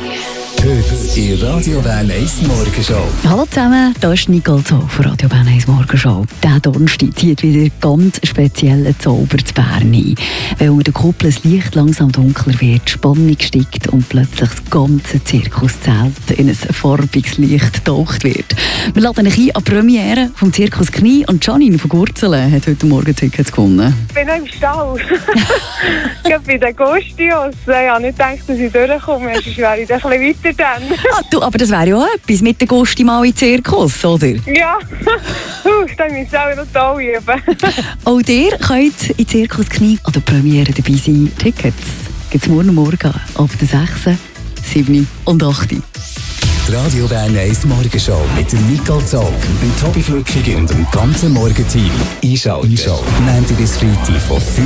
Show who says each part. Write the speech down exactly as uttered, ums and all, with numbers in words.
Speaker 1: Heute in Radio Bern eins Morgenshow.
Speaker 2: Hallo zusammen, hier ist Nicole Zoll von Radio Bern eins Morgenshow. Dieser Donnerstag zieht wieder ganz speziellen Zauber zu Bern ein. Weil unter der Kuppel das Licht langsam dunkler wird, die Spannung steigt und plötzlich das ganze Zirkuszelt in ein farbiges Licht getaucht wird. Wir laden euch ein an die Premiere vom Zirkus Knie und Janine von Gurzelen hat heute Morgen Tickets gewonnen.
Speaker 3: Ich bin noch im Stall. Ich bin bei den Gostios. Ich habe nicht gedacht, dass ich durchkomme. Sonst wäre ich ein bisschen weiter dann.
Speaker 2: Ah, du, aber das wäre ja auch etwas mit den Gusti mal in den Zirkus, oder?
Speaker 3: Ja, uh, da müssen wir auch noch toll üben.
Speaker 2: Auch ihr könnt in Zirkus Knie an der Premiere dabei sein. Tickets gibt es morgen Morgen ab der sechs, sieben und acht.
Speaker 1: Die Radio Bern eins Morgenshow mit der Nicole Zoll, dem Tobi Flückiger und dem ganzen Morgenteam. Einschalten. Einschalten. Montag bis Freitag von